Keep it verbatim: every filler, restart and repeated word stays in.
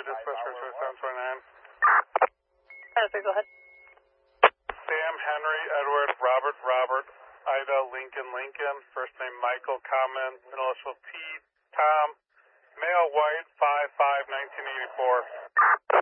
dispatch for seven twenty-nine. Okay, go ahead. Sam, Henry, Edward, Robert, Robert, Ida, Lincoln, Lincoln. First name Michael, common, middle initial T, Tom, male, white, five five nineteen eighty-four.